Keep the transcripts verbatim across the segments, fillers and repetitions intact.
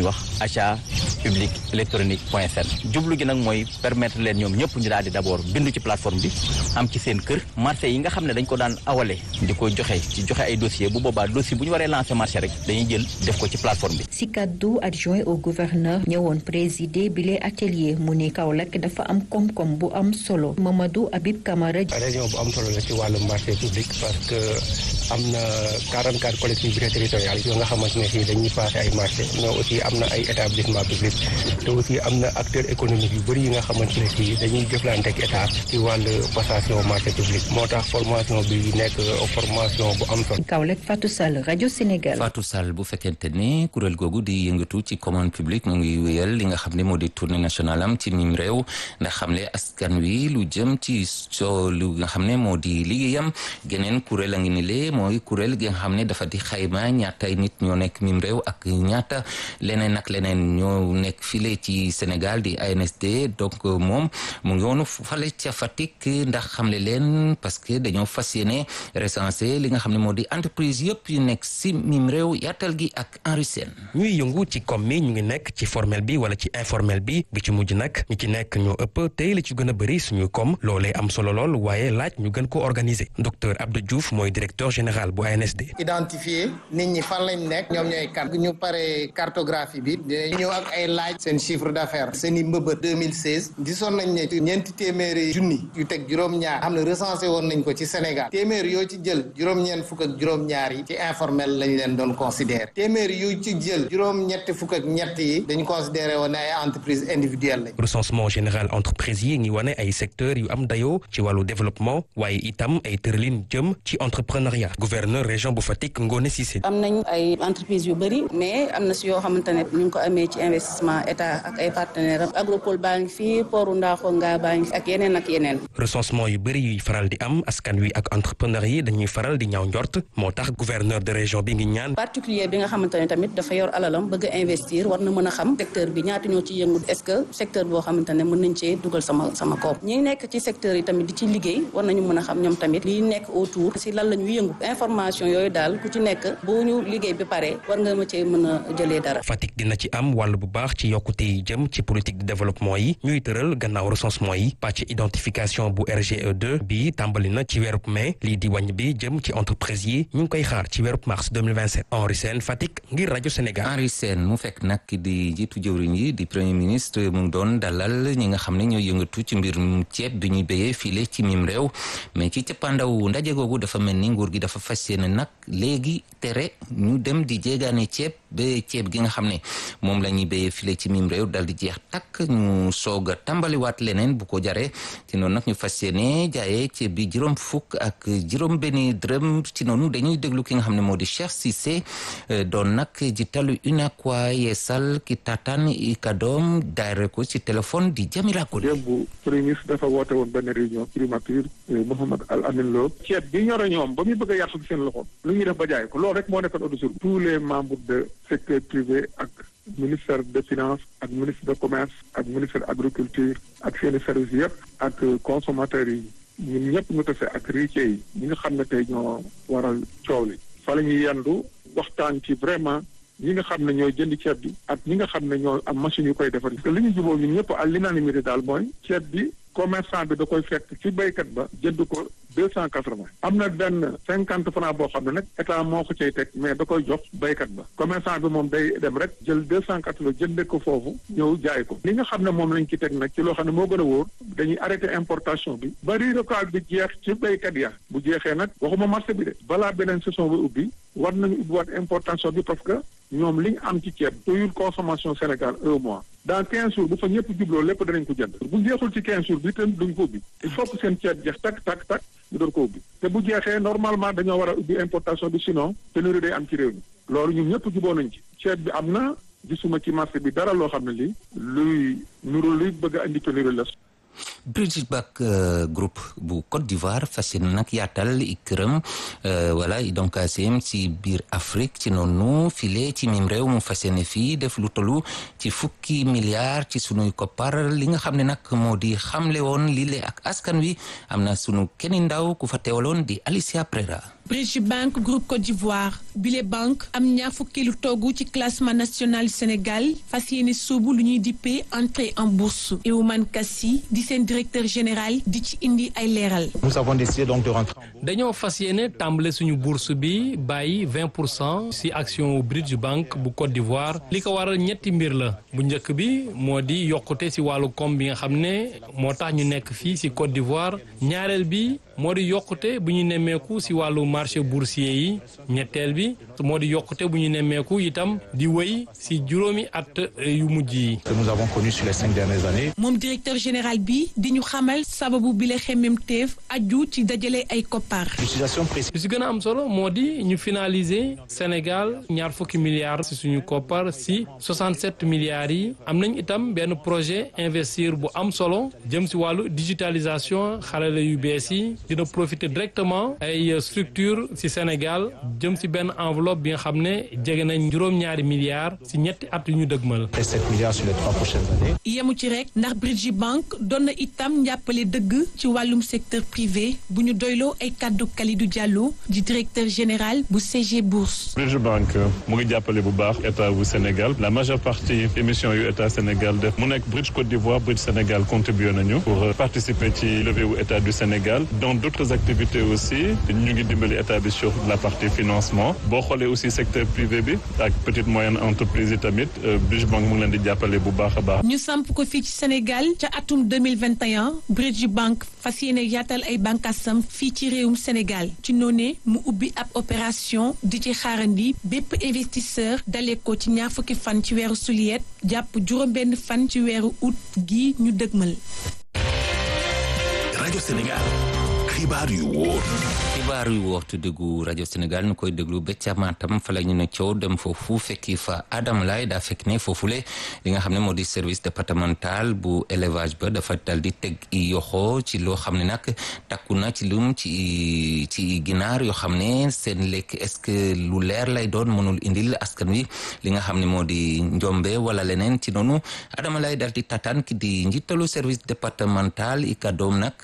wax achat public électronique point sn jublu gi nag mooy permettre leen ñoom ñëpp ñu daal di d'abord bindu ci plateforme bi am ci seen kër marché yi nga xam ne dañ ko daan awale di ko joxe ci joxe ay dossier bu boobaa dossier bu ñu waree lancer marché rek dañuy jël def ko ci plateforme bi. si kaddu adjoint au gouverneur ñëwoon présider bile atelier mu ne Kaolack dafa am koom-koom bu am solo Mamadou Habib Camara. région bu am solo la ci wàllu marché public parce que am na quarante-quatre collectivités territoriales yoo nga xamante ne fii dañuy passé ay marché mais aussi am na ay établissement public te aussi am na acteurs économiques yu bëri yi nga xamante ne fii dañuy jëflante ak état ci wàllu passation marché public moo tax formation bi nekk formation bu am solo. Kaolack Fatou Sall rajo Sénégal. Fatou Sall bu fekkente ne kuréel googu di yëngatu ci commande publique mu ngi wéyal li nga xam ne moo di tournée nationale am ci mim réew ndax xam ne askan wi lu jëm ci soo lu nga xam ne moo di liggéeyam geneen kuréel a ngi ni lee mooy kuréel gi nga xam ne dafa di xayma ñaata nit ñoo nekk mim réew ak ñaata leneen ak leneen ñoo nekk file ci Sénégal di A N S D donc moom mu ngi woon fale ca Fatick ndax xam ne leen parce que dañoo fas yéene recensé li nga xam ne moo di entreprise yëpp yu nekk si mim réew yaatal gi ak Henri Sène ñuy yëngu ci koom mi ñu ngi nekk ci formel bi wala ci informel bi bi ci mujj nag ñi ci nekk ñoo ëpp tey la ci gën a bëri suñu koom loolee am solo lool waaye laaj ñu gën ko organiser docteur Abdou Diouf mooy directeur général bu A N S D. identifier nit ñi fan lañ nekk ñoom ñooy kan ñu pare cartographie bi dinañ ñëw ak ay laaj seen chiffre d'affaires seen i mbëbët deux mille seize gisoon nañ ne ñeenti téeméeri junni yu teg juróom-ñaar xam ne recensé woon nañ ko ci Sénégal téeméer yoo ci jël juróom-ñeent fukk ak juróom-ñaar yi ci informel lañ leen doon considéré téeméer yu ci jël juróom-ñetti fukk ak ñett yi dañu considéré woon ne ay entreprise individuelle lañ. recensement général entreprise yi ngi wane ay secteurs yu am dayoo ci wàllu développement waaye itam ay tëralin jëm ci entrepreneuriat gouverneur région bu Fatick Ngone Cissé. am nañ ay entreprise yu bëri mais am na si yoo xamante ne ñu ngi ko amee ci investissement état ak ay partenaires am agropole baa ngi fii pooru Ndaaxo ngaa baa ngi fi ak yeneen ak yeneen. recensement yu bëri yuy faral di am askan wi ak entrepreneur yi dañuy faral di ñaaw njort moo tax gouverneur de région bi ngi ñaan. particulier bi nga xamante ne tamit dafa yor alalam bëgg a investir war na mën a xam secteur bi ñaata ñoo ci yëngu est-ce que secteur boo xamante ne mën nañ cee dugal sama sama koom ñi nekk ci secteur yi tamit di ci liggéey war nañu mën a xam ñoom tamit liy nekk autour si lan la ñuy yëngu information yooyu daal ku ci nekk bu ñu liggéey bi pare war nga ma cee mën a jëlee dara. Fatick dina ci am wàll bu baax ci yokkute yi jëm ci politique de développement yi ñuy tëral gannaaw recensement yi pàcc identification bu R G E deux bi tàmbali na ci weerub mai lii di wàññ bi jëm ci entreprise yi ñu ngi koy xaar ci weerub mars deux mille vingt-sept Henri Sène Fatick ngir rajo Sénégal. Henri Sène mu fekk nag di jiitu jëwriñ yi di premier ministre mu ngi doon dalal ñi nga xam ne ñoo yëngatu ci mbir ceeb bi ñuy béyee file ci mim réew mais ci cappaandaw ndaje googu dafa mel ni nguur gi dafa fas yéene nag léegi tere ñu dem di jéegaane ceeb ba ceeb gi nga xam ne moom la ñuy béyee file ci mim réew dal di jeex takk ñu soog a tàmbaliwaat leneen bu ko jaree ci noonu nag ñu fas yéene jaayee ceeb bi juróom fukk ak juróom benni dërëm ci noonu dañuy déglu ki nga xam ne moo di Cheikh Cissé doon nag jitalu UNACOIS Yeesal ki tataan i kadoom daare ko ci téléphone di Jamila Kole. démb premier ministre dafa woote woon benn réunion primature Mouhamed Al Amin Lo ceeb bi ñoro ñoom ba muy bëgg a yàqu seen loxo lu ñuy def ba jaay ko loolu rek moo nekkoon au-dessus tous les membres de secteur privé ak ministère de finance ak ministre de commerce ak ministre de agriculture ak seeni services yëpp ak consommateurs yi ñun ñëpp ñu tase ak riche yi ñi nga xam ne tey ñoo waral coow li fa la ñuy yendu waxtaan ci vraiment ñi nga xam ne ñooy jënd ceeb bi ak ñi nga xam ne ñoo am machine yu koy defar parce que li ñu jubóo ñun ñëpp à l'unanimité daal mooy ceeb bi commerçant bi da koy fekk ci béykat ba jënd ko deux cent quatre-vingts am na benn cinquante francs boo xam ne nag état moo ko cay teg mais da koy jox béykat ba commerçant bi moom day dem rek jël deux cent quatre-vingts jënde ko foofu ñëw jaay ko li nga xam ne moom lañ ci teg nag ci loo xam ne moo gën a wóor dañuy arrêté importation bi bari recal bi jeex ci béykat ya bu jeexee nag waxuma marché bi de balaa beneen saison bi ubbi war nañu ubbiwaat importation bi parce que ñoom li ñu am ci ceeb doyul consommation Sénégal un mois dans quinze jours bu fa ñëpp jubloo lépp danañ ko jënd bu jeexul ci quinze jours bi itam duñ ko ubbi il faut que seen ceeb jeex tak tak tak ñu door ko ubbi te bu jeexee normalement dañoo war a ubbi importation bi sinon pénurie day am ci réew mi loolu ñun ñëpp juboo nañ ci ceeb bi am na gisuma ci marché bi dara loo xam ne lii luy nuru luy bëgg a indi pénurie la. British Back groupe bu Côte d'Ivoire fas yéene nag yaatal i këram voilà donc ACM ci biir Afrique ci noonu file ci mim réew mu fas yéene fii def lu tollu ci fukki milliards ci sunuy koppar li nga xam ne nag moo di xamle woon lile ak askan wi am na sunu kenn ndaw ku fa teewaloon di Alicia Prera. Bridge Bank Groupe Côte d'Ivoire bile banque am ñaar fukkeelu toogu ci classement national Sénégal fas yéene soobu lu ñuy dippee entrée en bourse Eoumane Kassi di seen directeur général di ci indi ay leeral. Nous avons décidé donc de rentrer. dañoo fas yéene tàmbale suñu bourse bi bàyyi vingt pour cent ci action Bridge Bank bu Côte d'Ivoire li ko waral ñetti mbir la bu njëkk bi moo di yokkute ci wàllu koom bi nga xam ne moo tax ñu nekk fii ci Côte d'Ivoire ñaareel bi moo di yokkute bu ñu nemmeeku ci wàllu marché boursier yi ñetteel bi moo di yokkute bu ñu nemmeeku itam di wéy ci juróomi at yu mujj yi. que nous avons connu sur les cinq dernières années. moom directeur général bi di ñu xamal sababu bi la xemmemteef aju ci dajale ay koppar. l'utilisation précise. li ci gën a am solo moo di ñu finaliser Sénégal ñaar fukki milliards ci suñu koppar ci soixante-sept milliards yi am nañ itam benn projet investir bu am solo jëm ci wàllu digitalisation xarala yu bees yi dina profiter directement ay structure ci Sénégal jëm ci benn enveloppe bi nga xam ne jege nañ juróom-ñaari milliards ci ñetti at yu ñu dëgmal. et sept milliards sur les trois prochaines années. yemu ci rek ndax Bridge Bank doon na itam njàppale dëgg ci wàllum secteur privé bu ñu doyloo ay kàddu Kalidou Diallo di directeur général bu C G Bourse. Bridge Bank mu ngi jàppale bu baax état bu Sénégal la majeure partie émission yu état Sénégal def mu nekk Bridge Côte d'Ivoire Bridge Sénégal contribué nañu pour participer ci levée wu état du Sénégal dans d'autres activités aussi ñu ngi dimbali état bi sur la partie financement boo xoolee aussi secteur privé bi ak petite moyenne entreprise yi tamit Bridge Bank mu ngi leen di jàppale bu baax a baax. ñu samp ko fii ci Sénégal ca atum deux mille vingt et un Bridge Bank fas yéene yaatal ay bànqaasam fii ci réewum Sénégal ci noonee mu ubbi ab opération di ci xaarandi bépp investisseur dalee ko ci ñaar fukki fan ci weeru suliet jàpp juróom-benn fan ci weeru août gi ñu dëgmal. rajo Sénégal xibaar yu wóor. xibaar yu waxtu déggu rajo Sénégal ñu koy déglu ba ca Matam fa la ñu ne coow dem foofu fekki fa Adama Laye daa fekk ne foofule li nga xam ne moo di service départemental bu élevage ba dafa dal di teg i yoxo ci loo xam ne nag takku na ci lum ci ci ginaar yoo xam ne seen lekk est-ce que lu leer lay doon mënul indil askan wi li nga xam ne moo di njombe wala leneen ci noonu Adama Laye dal di tataan ki di njiitalu service départemental i kàddoom nag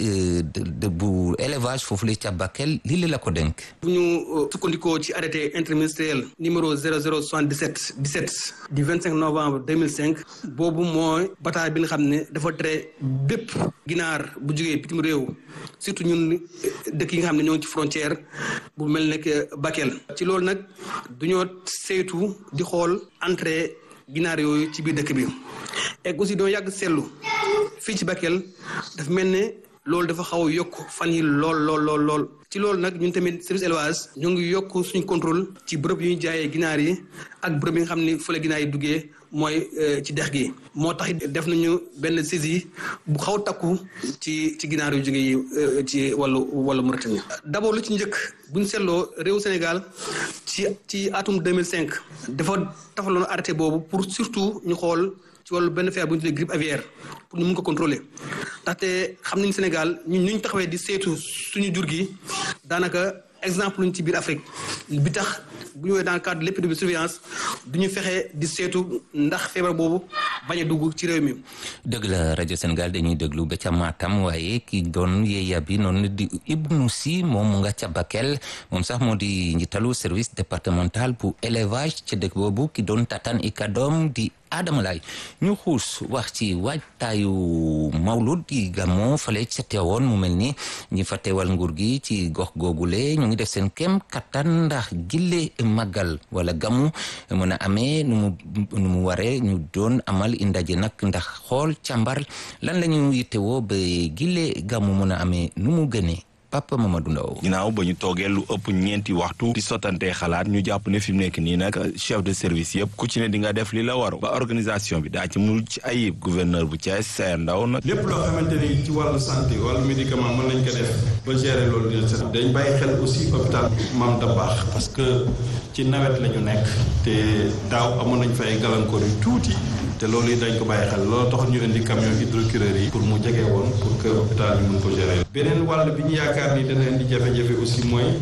de bu élevage foofule ca Bakel lii la ko dénk. bu ñu sukkandikoo ci arrêté interministériel numéro zéro zéro soixante-dix-sept dix-sept du vingt-cinq novembre deux mille cinq boobu mooy bataay bi nga xam ne dafa tere bépp ginaar bu jógee bitim réew surtout ñun dëkk yi nga xam ne ñoo ngi ci frontière bu mel ne que Bakel. ci loolu nag duñoo saytu di xool entrée ginaar yooyu ci biir dëkk bi et aussi doo yàgg seetlu fii ci Bakel dafa mel ne loolu dafa xaw a yokk fan yi lool lool lool lool ci loolu nag ñun tamit service élevage ñoo ngi yokk suñu contrôle ci bërëb yu ñu jaayee ginaar yi ak bërëb yi nga xam ne fa la ginaar yi duggee mooy ci dex gi moo tax def nañu benn saisie bu xaw a takku ci ci ginaar yu jóge yi ci wàllu wàllu Mauritanie. d'abord lu ci njëkk bu ñu seetloo réew Sénégal ci ci atum deux mille cinq dafa tafaloon arrêté boobu pour surtout ñu xool ci wàllu benn feebar bu ñu tuddee grippe aviaire pour ñu mun ko contrôler ndaxte xam nañu Sénégal ñun ñu taxawee di saytu suñu jur gi daanaka exemple luñ ci biir Afrique bi tax bu ñu woowee dans le cadre de l'épidémie de surveillance du ñu fexe di saytu ndax feebar boobu bañ a dugg ci réew mi. dëgg la rajo Sénégal dañuy déglu ba ca Matam waaye ki doon yeeya bi noonu di Ibnou Sy moom mu nga ca Bakel moom sax moo di njiitalu service départemental bu élevage ca dëkk boobu ki doon tataan i kàddoom di Adama Laye ñu xuus wax ci waajtaayu mawlud di gàmmu fale ca teewoon mu mel ni ñi fa teewal nguur gi ci gox googule ñu ngi def seen kem kattan ndax gille màggal wala gàmmu mën a amee nu mu nu mu waree ñu doon amal i ndaje nag ndax xool càmbar lan la ñu yittewoo ba gille gàmmu mën a amee nu mu gënee Papa Mamadou Ndaw ginnaaw ba ñu toogee lu ëpp ñeenti waxtu di sottantee xalaat ñu jàpp ne fi mu nekk nii nag chef de service yëpp ku ci ne di nga def li la waru ba organisation bi daa ci mucc ayib gouverneur bu Thiès Sayer Ndaw nag lépp loo xamante ni ci wàllu santé wàllu médicament mën nañ ko def ba gérer loolu dina set dañ bàyyi xel aussi hôpital Mame Dabakh parce que ci nawet la ñu nekk te daaw amoon nañ fa ay gàllankoor yu tuuti te loolu yi dañ ko bàyyi xel loolu tax ñu indi camion hydrocureur yi pour mu jege woon pour que hôpital ñu mën ko gérer beneen wàll bi ñu yaakaar ni dana indi jafe-jafe aussi mooy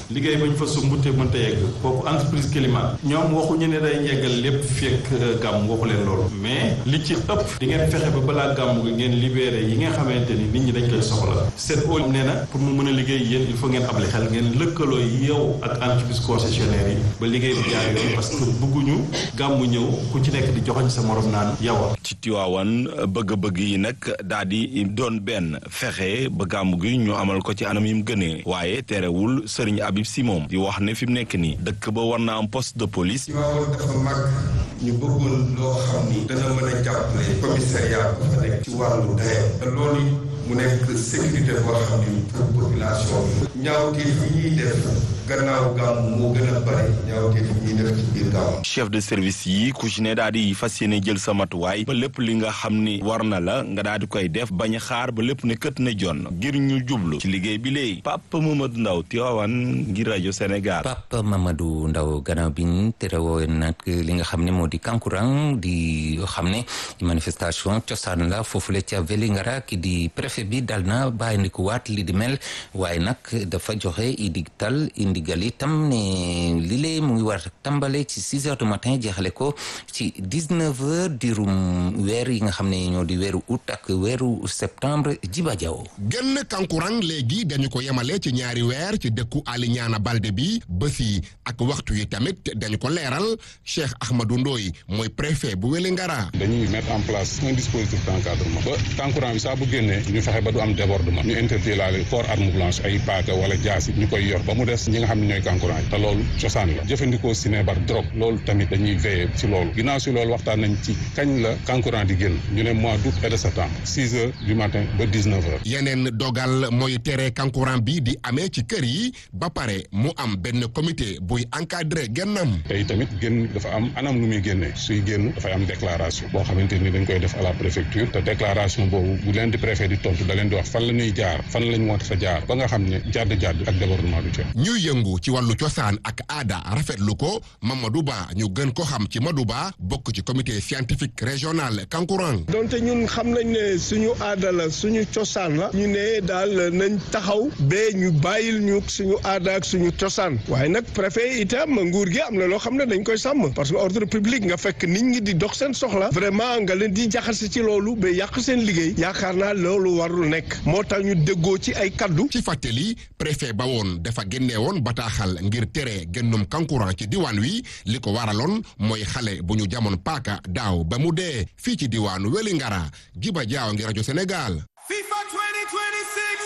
liggéey bañ fa sumb te mënta yegg kooku entreprise climat ñoom waxuñu ne day yeggal lépp fekk gàmm waxu leen loolu mais li ci ëpp di ngeen fexe ba balaa gàmm gi ngeen libéré yi nga xamante ni nit ñi dañ koy soxla seen óol nee na pour mu mën a liggéey yéen il faut ngeen able xel ngeen lëkkaloo yow ak entreprise concessionnaire yi ba liggéey bi jaar yoon parce que bëgguñu gàmmu ñëw ku ci nekk di joxoñ sa morom naan yow. ci Tiwaawan bëgg-bëgg yi nag daal di doon benn fexe ba gàmmu gi ñu amal ko ci anam yi mu gënee waaye terewul Serigne Habib Sy moom di wax ne fi mu nekk nii dëkk ba war na am poste de police. Tiwaawan dafa mag ñu bëggoon loo xam ni dana mën a jàppale commissariat bu fa nekk ci wàllu dayoo te loolu mu nekk sécurité boo xam ni pour population bi ñaawteef yi ñuy def gannaaw gàmmu moo gën a bari ñaawteef yi ñuy def ci biir gàmmu. chef de service yi ku ci ne daal di fas yéene jël sa matuwaay ba lépp li nga xam ni war na la nga daal di koy def bañ a xaar ba lépp ne kët na jonn ngir ñu jublu ci liggéey bi léegi Papa Mamadou Ndaw Tivaouane ngir rajo Sénégal. Papa Mamadou Ndaw gannaaw bi ñu terewoo nag li nga xam ne moo di kankurang di xam ne manifestation cosaan la foofule ca Vélingara ki di préfet bi dal na bàyyindikuwaat li di mel waaye nag dafa joxe idigtal indigal itam ne li lee mu ngi war tàmbale ci six heures du matin jeexale ko ci dix-neuf heures dirum weer yi nga xam ne ñoo di weeru août ak weeru septembre Jiba Jaw genn kankurang léegi dañu ko yemale ci ñaari weer ci dëkku Alignana Balde bi bés yi ak waxtu yi tamit dañu ko leeral Cheikh Ahmadou Ndoye mooy préfet bu Vélingara. dañuy mettre en place un dispositif d'encadrement ba kankurang bi saa bu génnee ñu fexe ba du am débordement ñu interdit laale port arme blanche ay paaka wala jaasi ñu koy yor ba mu des ñi nga xam ne ñooy kankurang yi te loolu cosaan la jëfandikoo sinébar drogue loolu tamit dañuy veiller ci loolu ginnaaw si loolu waxtaan nañ ci kañ la kankurang di génn ñu ne mois d'août et de septembre six heures du matin ba dix-neuf heures. yeneen dogal mooy tere kankurang bi di amee ci kër yi ba pare mu am benn comité buy encadré génnam. tey tamit génn dafa am anam lu muy génnee suy génn dafay am déclaration boo xamante ni dañ koy def à la préfecture te déclaration boobu bu leen di préfet di tontu da leen di wax fan la ñuy jaar fan lañ moo sa jaar ba nga xam ne jàdd jàdd ak débordement du ci ñuy yëngu ci wàllu cosaan ak aada rafetlu ko Mamadou Ba ñu gën ko xam ci Madou Ba bokk ci comité scientifique régional kankurang. donte ñun xam nañ ne suñu aada la suñu cosaan la ñu ne daal nañ taxaw ba ñu bàyyil ñu suñu aada ak suñu cosaan waaye nag préfet itam nguur gi am na loo xam ne dañ koy sàmm parce que ordre public nga fekk nit ñi di dox seen soxla vraiment nga leen di jaxase ci loolu ba yàq seen liggéey yaakaar naa loolu warul nekk moo tax ñu déggoo ci ay kaddu. ci fàttali préfet ba woon dafa génne woon bataaxal ngir tere génnum kankurang ci diwaan wi li ko waraloon mooy xale bu ñu jamoon paaka daaw ba mu dee fii ci diwaanu Vélingara Jiba Jaaw ngi rajo Sénégal. FIFA twenty twenty-six.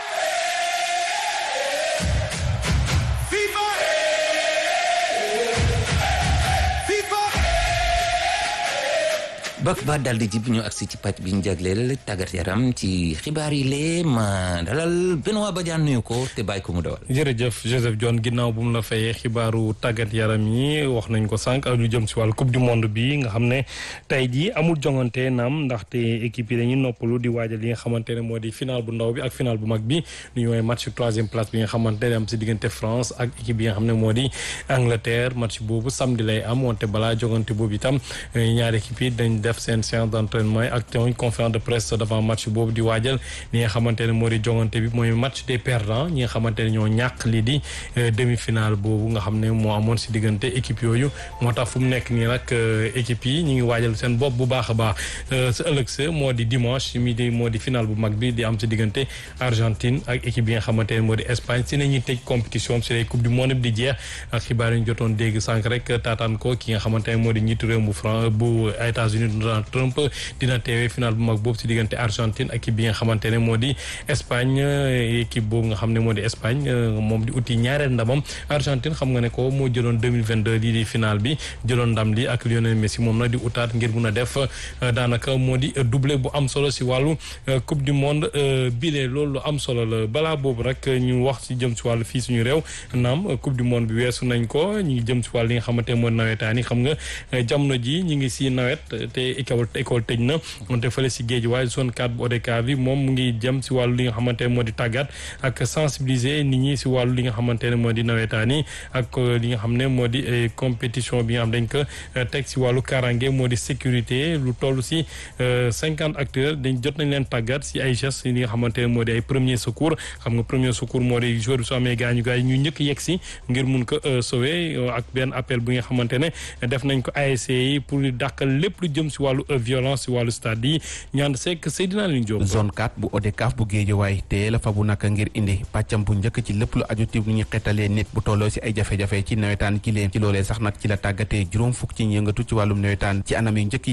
FIFA. FIFA. bak ba daal di jib ñu agsi ci pàcc bi ñu jagleel tàggat yaram ci xibaar yi lee ma dalal Benoît Badiane nuyu ko te bàyyi ko mu dawal. jërëjëf Joseph Dione ginnaaw bu mu la fayee xibaaru tàggat yaram yi wax nañ ko sànq ak lu jëm si wàllu coupe du monde bi nga xam ne tey jii amul jongante naam ndaxte équipe yi dañuy noppalu di waajal li nga xamante ne moo di final bu ndaw bi ak final bu mag bi lu ñu woowee match troisième place bi nga xamante ne am si diggante France ak équipe yi nga xam ne moo di Angleterre match boobu samedi lay am wante balaa jongante boobu itam ñaari équipe yi dañ def seen séance d'entraînement yi ak teewuñ conférence de presse devant match boobu di waajal li nga xamante ne moo di jongante bi mooy match des perdants ñi nga xamante ne ñoo ñàkk lii di demi-finale boobu nga xam ne moo amoon si diggante équipe yooyu moo tax fu mu nekk nii nag équipe yi ñu ngi waajal seen bopp bu baax a baax sa ëllëg sa moo di dimanche mi di moo di finale bu mag bi di am si diggante Argentine ak équipe yi nga xamante ne moo di Espagne si nañuy tëj compétition si lay coupe du monde bi di jeex ak xibaar yi ñu jotoon dégg sànq rek taataan ko ki nga xamante ne moo di njiitu réew bu France bu États-Unis Donald Trump dina teewee final bu mag boobu si diggante Argentine ak équipe bi nga xamante ne moo di Espagne équipe boobu nga xam ne moo di Espagne moom di uti ñaareel ndamam Argentine xam nga ne ko moo jëloon deux mille vingt-deux lii di final bi jëloon ndam li ak Lionel Messi moom nag di utaat ngir mun a def daanaka moo di doublé bu am solo si wàllu coupe du monde bile loolu lu am solo la balaa boobu rek ñu wax si jëm si wàllu fii suñu réew naam coupe du monde bi weesu nañ ko ñu ngi jëm si wàllu li nga xamante ne moo di nawetaan yi xam nga jamono ji ñu ngi si nawet te école école tëj na te fële si géej waaye zone quatre bu O D C A V bi moom mu ngi jëm si wàllu li nga xamante ne moo di tàggat ak sensibiliser nit ñi si wàllu li nga xamante ne moo di nawetaan yi ak li nga xam ne moo di compétition bi nga xam dañ ko teg si wàllu kaaraange moo di sécurité lu toll si cinquante acteurs dañ jot nañ leen tàggat si ay gestes li nga xamante ne moo di ay premier secours xam nga premier secours moo di joueur bi su amee gaañu gaañu ñu njëkk yegg si ngir mun ko sauver ak benn appel bu nga xamante ne def nañ ko A S C yi pour dàqal lépp lu jëm si wàllu violence si wàllu stade yi ñaan sekk Seydina Line Diop. zone quatre bu O D C A V bu Guédiawaye te la fa bu naka ngir indi pàccam bu njëkk ci lépp lu aju ci lu ñu xetalee nit bu tolloo si ay jafe-jafe ci nawetaan ki leen ci loolee sax nag ci la tàggatee juróom fukk ci yëngatu ci wàllum nawetaan ci anam yu njëkk